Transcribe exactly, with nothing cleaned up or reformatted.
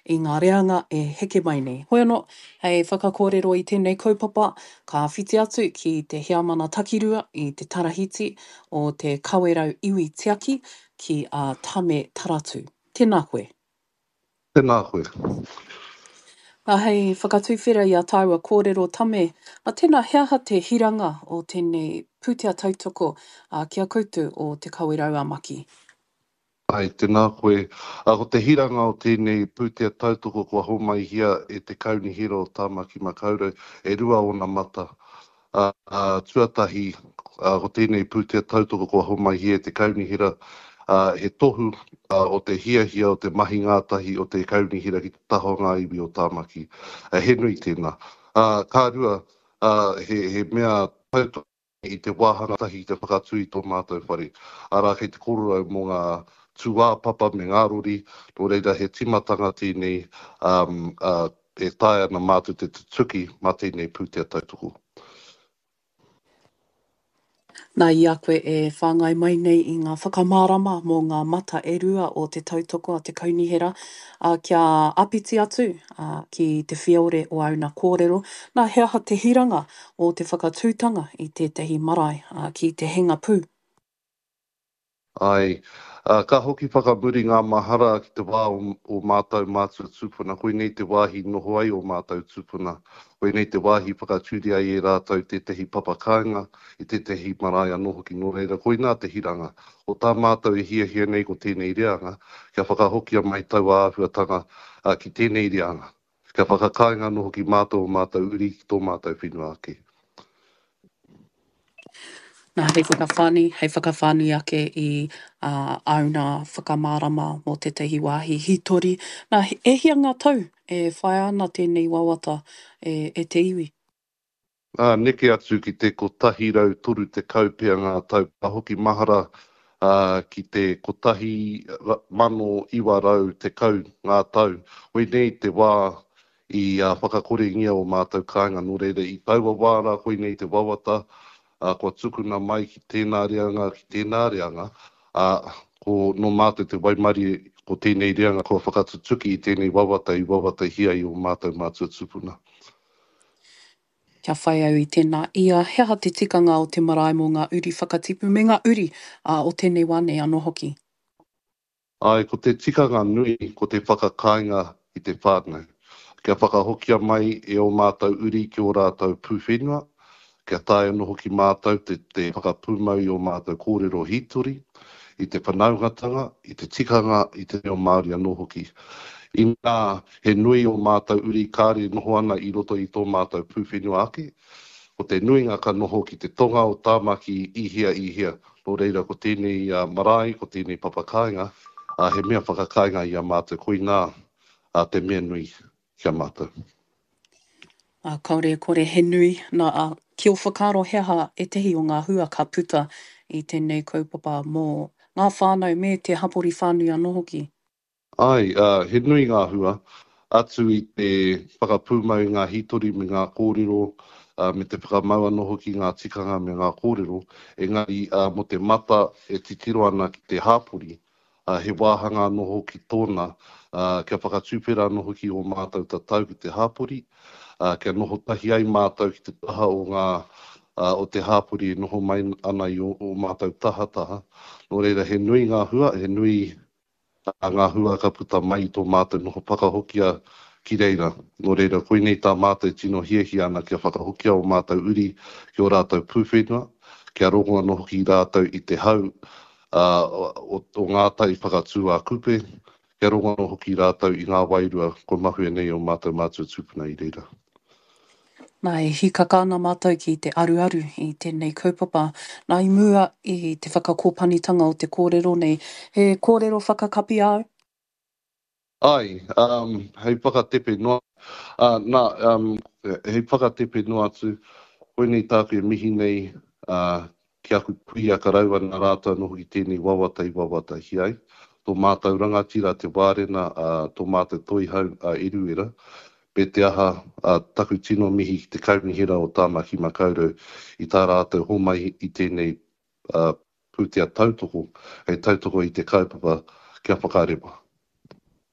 i ngā reanga e heke mai nei. Hoi anō, hei whakakōrero i tēnei kaupapa, ka whiti atu ki te hiamana takirua i te tarahiti o te kawerau iwi tiaki ki a Tame Taratu. Tēnā koe. Tēnā koe. A hei whakatuwhera i a tāua kōrero Tame, a tēnā heaha te hiranga o tēnei pūtea tautoko a kia koutou o te kawerau a maki. Ai, tēnā koe. A ko te hiranga o tēnei pūtea tautoko kua homaihia e te kaunihira o Tāmaki Makaurau, e rua o nā mata. A, a tuatahi, a ko tēnei pūtea tautoko kua homaihia e te kaunihira, a, he tohu a, o te hiahia o te mahi ngātahi o te kaunihira ki te taho ngā iwi o Tāmaki. A, he nui tēnā. A, kā rua, a, he, he mea tautoko i te wāhanga tahi te whakatui tō mātou whare. Ara kei te kororau mō ngā tuā papa me ngā rori, nō reira he timatanga tēnei um, uh, e tae ana mātou te tuki mā tēnei pūtea tautoko. Nā i a koe e whāngai mai nei i ngā whakamārama mō ngā mata e rua o te tautoko a te kaunihera, a kia apiti atu a ki te whiaore o auna kōrero, nā heaha te hiranga o te whakatūtanga i tētahi marae a ki te henga pū. Ai, uh, ka hoki whakamuri ngā mahara ki te wā o, o mātou mātua tūpuna. Koe nei te wāhi noho ai o mātou tūpuna. Koe nei te wāhi whakatūri ai e rātou te tehi papakainga, i te tehi maraia noho ki nō reira. Koe nā te hiranga. O tā mātou e hia hia nei ko tēnei reanga, kia whakahokia mai tau āhuatanga uh, ki tēnei reanga. Kia whakakainga noho ki mātou o mātou uri ki tō mātou whenua ake. Nā hei whakawhāni, hei whakawhāni ake i uh, auna whakamārama mō te tehi wāhi hitori. Nā e hia ngā tau e whae ana tēnei wawata e, e te iwi. Uh, neke atu ki te kotahi rau toru te kaupea ngā tau. Ka hoki mahara uh, ki te kotahi mano iwa rau te kau ngā tau. Hoi nei te wā i uh, whakakore ngia o mātou kāinga nō reira i taua wāra, hoi nei te wawata. Uh, kua tukuna mai ki tēnā reanga, ki tēnā reanga, uh, ko no mātou te waimari ko tēnei reanga, kua whakatutuki i tēnei wawata i wawata hia i o mātou mātua tupuna. Kia whai au i tēnā ia, heha te tikanga o te marae mō ngā uri whakatipu, me ngā uri uh, o tēnei wane anō hoki. Ai, ko te tikanga nui, ko te whakakainga i te whānau. Kia whakahokia mai e o mātou uri ki o rātou pūwhenua, kia tae anō hoki mātou te, te whakapūmau i o mātou kōrero hitori, i te whanaungatanga, i te tikanga, i te reo Māori anō hoki. I nā, he nui o mātou uri kāre noho ana i roto i tō mātou pūwhenua ake, ko te nuinga ka noho ki te tonga o Tāmaki ihia ihia. Nō reira ko tēnei uh, marae, ko tēnei papakainga, uh, he mea whakakainga i a mātou, ko i nā uh, te mea nui kia mātou. Uh, kaore kore he nui, nā uh, ki o whakaro heha e tehi o ngā hua ka puta i tēnei kaupapa mō ngā whānau me te hapori whānui anō hoki. Ai, uh, he nui ngā hua, atu i te whakapūmau ngā hitori me ngā kōrero, uh, me te whakamau anō hoki ngā tikanga me ngā kōrero, engari uh, mo te mata e titiro ana ki te hāpori, uh, he wāhanga anō hoki tōna, uh, kia whakatūpera anō hoki o mātou tatau ki te hāpori, uh, kia noho tahi ai mātou ki te taha o ngā uh, o te hāpori e noho mai ana i o, o mātou taha taha. Nō reira, he nui ngā hua, he nui a ngā hua ka puta mai i tō mātou noho whakahokia ki reira. Nō reira, koe nei tā mātou tino hiahi ana kia whakahokia o mātou uri ki o rātou pūwhenua, kia rongo anō hoki rātou i te hau uh, o, o ngātai whakatū a kupe, kia rongo anō hoki rātou i ngā wairua ko mahue nei o mātou mātua tūpuna i reira. Nā e hikaka ana mātou ki te aruaru i tēnei kaupapa. Nā i mua i te whakakōpanitanga o te kōrero nei. He kōrero whakakapi au? Ai, um, hei whakatepe noa. Uh, nā, um, hei whakatepe noa atu, koe nei tāku e mihi nei uh, ki aku kui a ka raua nā rātou noho ki tēnei wawata i wawata hi ai. Tō mātou rangatira te wārena, uh, tō mātou toihau uh, iruera. Me te aha uh, taku tino mihi ki te kaunihira o Tāmaki Makaurau i tā rātou homai i tēnei uh, pūtea tautoko, hei tautoko i te kaupapa kia whakarepa.